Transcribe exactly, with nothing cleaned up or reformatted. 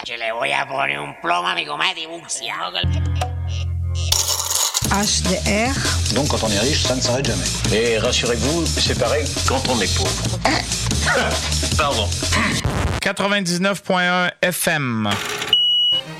Yo le voy a poner un plomo a mi comadre y buceado. H D R. Donc quand on est riche, ça ne s'arrête jamais. Et rassurez-vous, c'est pareil quand on est pauvre. Pardon. quatre-vingt-dix-neuf point un F M.